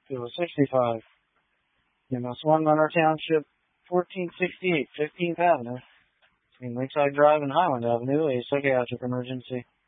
to 65. US 1 Monroe Township, 1468 15th Avenue, between Lakeside Drive and Highland Avenue, a psychiatric emergency.